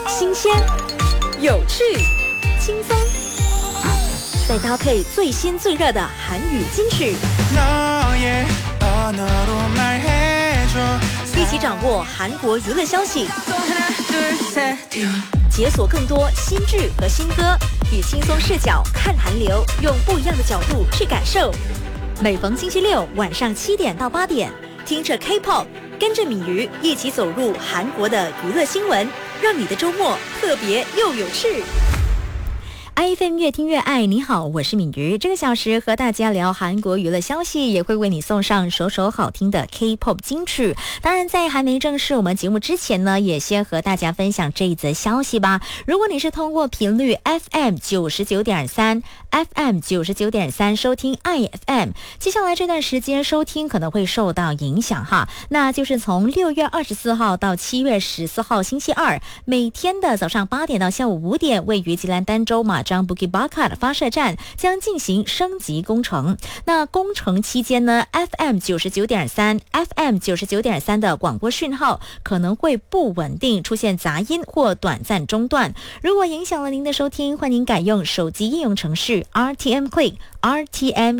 新鲜、有趣、轻松，再搭配最新最热的韩语金曲，一起掌握韩国娱乐消息，解锁更多新剧和新歌，以轻松视角看韩流，用不一样的角度去感受。每逢星期六晚上7点到8点，听着 K-pop， 跟着敏瑜一起走入韩国的娱乐新闻，让你的周末特别又有趣。iFM 越听越爱，你好，我是敏瑜。这个小时和大家聊韩国娱乐消息，也会为你送上首首好听的 K-pop 金曲。当然在还没正式我们节目之前呢，也先和大家分享这一则消息吧。如果你是通过频率 FM 99.3 FM 99.3 收听 iFM， 接下来这段时间收听可能会受到影响哈，那就是从6月24号到7月14号星期二，每天的早上8点到下午5点，位于吉兰丹州马张 Bukit Bakat 发射站将进行升级工程。那工程期间呢， FM 99.3 FM 99.3 的广播讯号可能会不稳定，出现杂音或短暂中断。如果影响了您的收听，欢迎改用手机应用程序 RTM Click RTM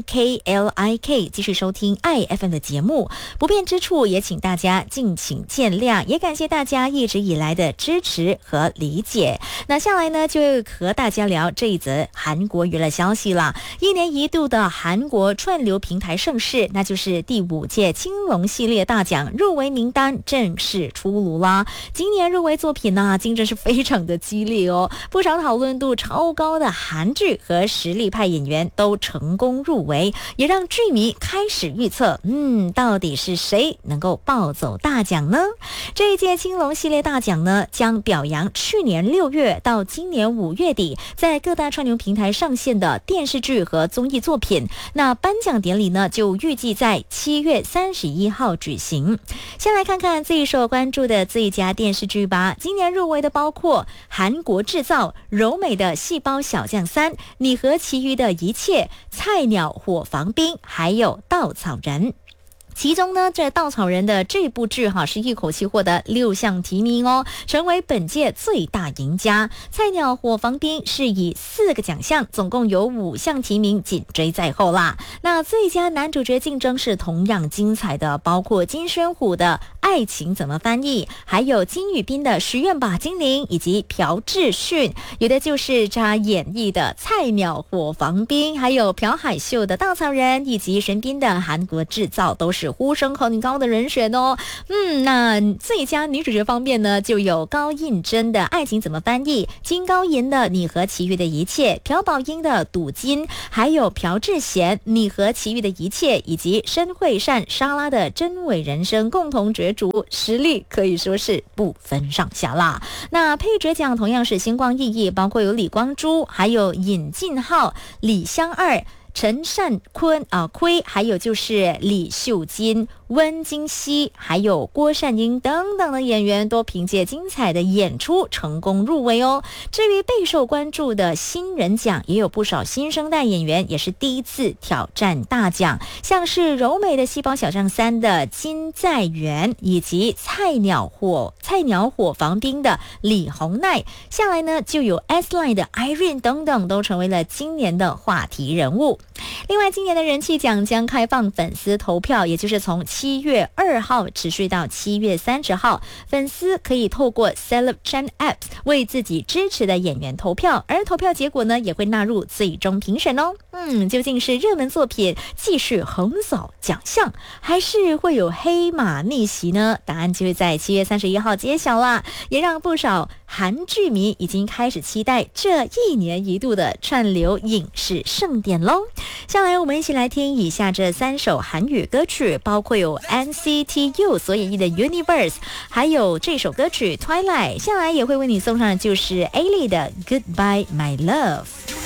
KLIK 继续收听 iFM 的节目。不便之处也请大家敬请见谅，也感谢大家一直以来的支持和理解。那下来呢，就和大家聊这一则韩国娱乐消息了。一年一度的韩国串流平台盛事，那就是第5届青龙系列大奖入围名单正式出炉啦。今年入围作品呢，竞争是非常的激烈哦，不少讨论度超高的韩剧和实力派演员都成功入围，也让剧迷开始预测，到底是谁能够抱走大奖呢？这一届青龙系列大奖呢，将表扬去年6月到今年5月底在各大串流平台上线的电视剧和综艺作品。那颁奖典礼呢，就预计在7月31号举行。先来看看最受关注的最佳电视剧吧。今年入围的包括韩国制造、柔美的细胞小将3、你和其余的一切、菜鸟伙房兵，还有稻草人。其中呢，这稻草人的这部剧是一口气获得6项提名哦，成为本届最大赢家。菜鸟伙房兵是以4个奖项，总共有5项提名紧追在后啦。那最佳男主角竞争是同样精彩的，包括金宣虎的爱情怎么翻译，还有金宇彬的许愿吧精灵，以及朴智勋有的就是他演绎的菜鸟伙房兵，还有朴海秀的稻草人，以及玄彬的韩国制造，都是呼声很高的人选哦。那最佳女主角方面呢，就有高应真的爱情怎么翻译，金高银的你和其余的一切，朴宝英的赌金，还有朴智贤你和其余的一切，以及申惠善莎拉的真伪人生共同角逐，实力可以说是不分上下啦。那配角奖同样是星光熠熠，包括有李光洙，还有尹晋浩、李香二、陈善奎，还有就是李秀金、温金熙，还有郭善英等等的演员都凭借精彩的演出成功入围哦。至于备受关注的新人奖，也有不少新生代演员也是第一次挑战大奖，像是柔美的细胞小将3的金在元，以及菜鸟伙房兵的李红奈。下来呢，就有 S-Line 的 Irene 等等，都成为了今年的话题人物。另外，今年的人气奖将开放粉丝投票，也就是从7月2号持续到7月30号，粉丝可以透过 Celeb Chat Apps 为自己支持的演员投票，而投票结果呢，也会纳入最终评审哦。究竟是热门作品继续横扫奖项，还是会有黑马逆袭呢？答案就会在7月31号揭晓啦，也让不少韩剧迷已经开始期待这1年一度的串流影视盛典咯。下来我们一起来听以下这3首韩语歌曲，包括有 NCT U 所演绎的 Universe， 还有这首歌曲 Twilight。下来也会为你送上的就是 A-Lee 的 Goodbye My Love。